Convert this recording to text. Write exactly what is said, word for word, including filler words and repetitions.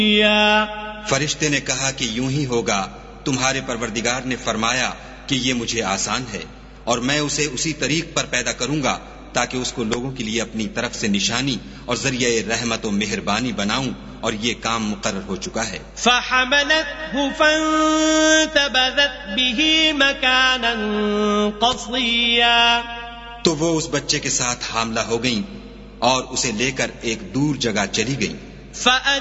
फरिश्ते ने कहा कि यूं ही होगा, तुम्हारे परवरदिगार ने फरमाया कि ये मुझे आसान है और मैं उसे उसी तरीक पर पैदा करूंगा ताकि उसको लोगों के लिए अपनी तरफ से निशानी और जरिए रहमत और मेहरबानी बनाऊं, और ये काम मुकर्रर हो चुका है। फहमलतहु फंतबज़त बिही मकानन क़सिया, तो वो उस बच्चे के साथ हामला हो गईं और उसे लेकर एक दूर जगह चली गईं।